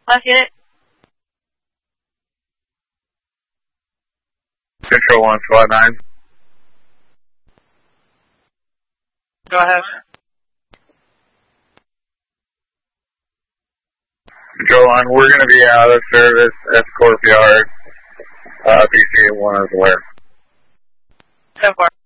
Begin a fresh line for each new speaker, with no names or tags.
Left unit.
Control 1, Squad 9.
Go ahead.
Control 1, we're going to be out of service at Scorp Yard. BC1 is aware.
10-4.